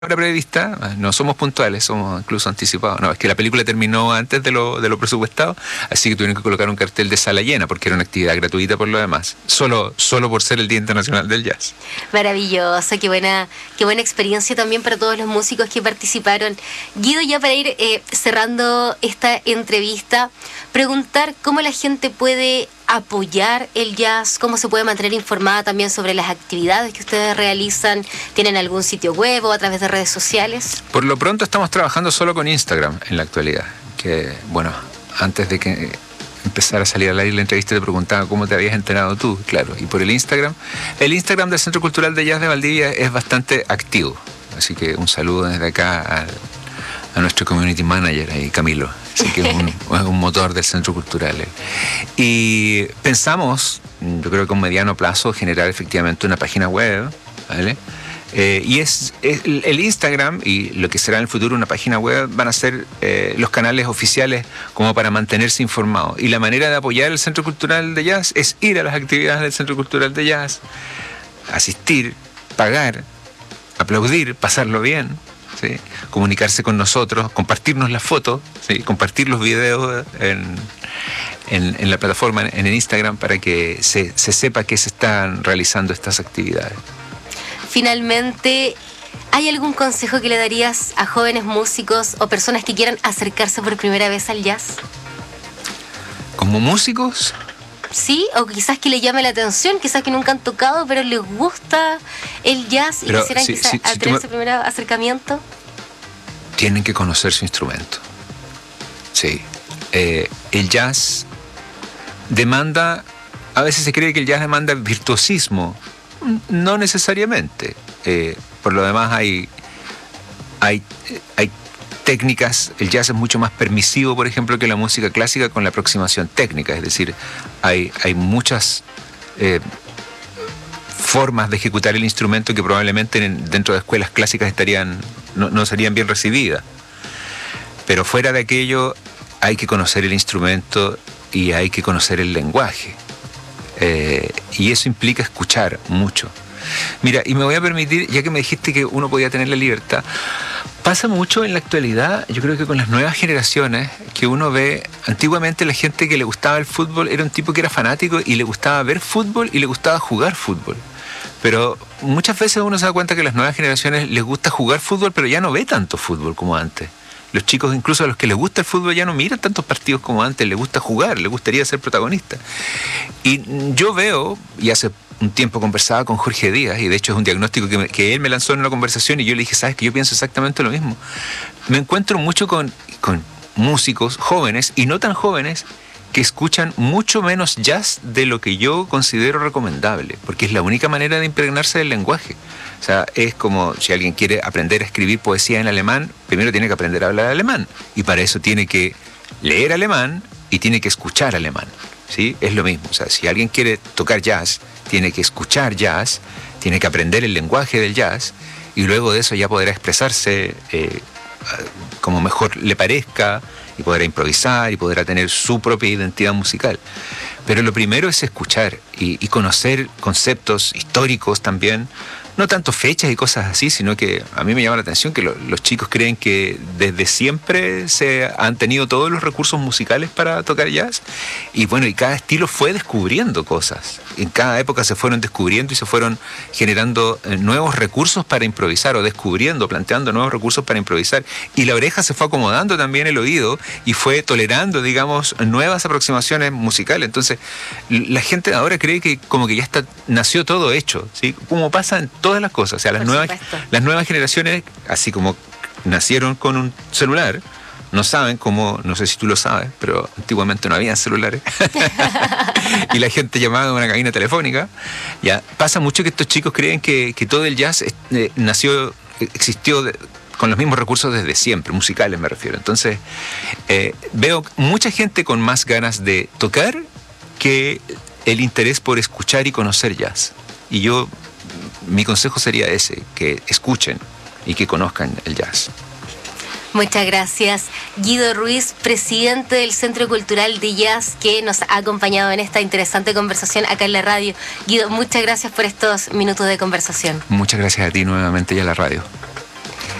hora prevista, no somos puntuales, somos incluso anticipados. No, es que la película terminó antes de lo presupuestado, así que tuvieron que colocar un cartel de sala llena, porque era una actividad gratuita por lo demás, solo por ser el Día Internacional del Jazz. Maravilloso, qué buena experiencia también para todos los músicos que participaron. Guido, ya para ir cerrando esta entrevista, preguntar cómo la gente puede apoyar el jazz, cómo se puede mantener informada también sobre las actividades que ustedes realizan. ¿Tienen algún sitio web o a través de redes sociales? Por lo pronto estamos trabajando solo con Instagram en la actualidad, que bueno, antes de que empezara a salir al aire la entrevista te preguntaba cómo te habías enterado tú, claro, y por el Instagram del Centro Cultural de Jazz de Valdivia es bastante activo, así que un saludo desde acá a nuestro community manager ahí, Camilo, así que es un motor del Centro Cultural. Y pensamos, yo creo que con mediano plazo, generar efectivamente una página web, ¿vale? Y es el Instagram y lo que será en el futuro una página web van a ser los canales oficiales como para mantenerse informados. Y la manera de apoyar el Centro Cultural de Jazz es ir a las actividades del Centro Cultural de Jazz, asistir, pagar, aplaudir, pasarlo bien, ¿sí? Comunicarse con nosotros, compartirnos las fotos, ¿sí? Compartir los videos en la plataforma, en el Instagram, para que se sepa que se están realizando estas actividades. Finalmente, ¿hay algún consejo que le darías a jóvenes músicos o personas que quieran acercarse por primera vez al jazz? ¿Como músicos? Sí, o quizás que le llame la atención, quizás que nunca han tocado, pero les gusta el jazz y pero quisieran quizás tener ese primer acercamiento. Tienen que conocer su instrumento. Sí. El jazz demanda, a veces se cree que el jazz demanda virtuosismo. No necesariamente. Por lo demás hay técnicas. El jazz es mucho más permisivo, por ejemplo, que la música clásica con la aproximación técnica. Es decir, hay muchas formas de ejecutar el instrumento que probablemente dentro de escuelas clásicas no serían bien recibidas. Pero fuera de aquello hay que conocer el instrumento y hay que conocer el lenguaje. Y eso implica escuchar mucho. Mira, y me voy a permitir, ya que me dijiste que uno podía tener la libertad, pasa mucho en la actualidad, yo creo que con las nuevas generaciones, que uno ve, antiguamente la gente que le gustaba el fútbol era un tipo que era fanático y le gustaba ver fútbol y le gustaba jugar fútbol. Pero muchas veces uno se da cuenta que a las nuevas generaciones les gusta jugar fútbol, pero ya no ve tanto fútbol como antes. Los chicos, incluso a los que les gusta el fútbol, ya no miran tantos partidos como antes, les gusta jugar, les gustaría ser protagonista. Y yo veo, y hace un tiempo conversaba con Jorge Díaz, y de hecho es un diagnóstico que él me lanzó en una conversación, y yo le dije, ¿sabes que yo pienso exactamente lo mismo? Me encuentro mucho con músicos jóvenes y no tan jóvenes que escuchan mucho menos jazz de lo que yo considero recomendable, porque es la única manera de impregnarse del lenguaje. O sea, es como si alguien quiere aprender a escribir poesía en alemán, primero tiene que aprender a hablar alemán, y para eso tiene que leer alemán y tiene que escuchar alemán, ¿sí? Es lo mismo. O sea, si alguien quiere tocar jazz, tiene que escuchar jazz, tiene que aprender el lenguaje del jazz, y luego de eso ya podrá expresarse como mejor le parezca, y podrá improvisar y podrá tener su propia identidad musical. Pero lo primero es escuchar y conocer conceptos históricos también, no tanto fechas y cosas así, sino que a mí me llama la atención que los chicos creen que desde siempre se han tenido todos los recursos musicales para tocar jazz, y bueno, y cada estilo fue descubriendo cosas. En cada época se fueron descubriendo y se fueron generando nuevos recursos para improvisar, o descubriendo, planteando nuevos recursos para improvisar, y la oreja se fue acomodando también, el oído, y fue tolerando, digamos, nuevas aproximaciones musicales. Entonces la gente ahora cree que como que ya nació todo hecho, ¿sí? Como pasa en todas las cosas. O sea, las nuevas generaciones, así como nacieron con un celular, no saben cómo, no sé si tú lo sabes, pero antiguamente no había celulares y la gente llamaba a una cabina telefónica. Ya pasa mucho que estos chicos creen que todo el jazz existió con los mismos recursos desde siempre, musicales me refiero. Entonces veo mucha gente con más ganas de tocar que el interés por escuchar y conocer jazz. Y mi consejo sería ese, que escuchen y que conozcan el jazz. Muchas gracias, Guido Ruiz, presidente del Centro Cultural de Jazz, que nos ha acompañado en esta interesante conversación acá en la radio. Guido, muchas gracias por estos minutos de conversación. Muchas gracias a ti nuevamente y a la radio.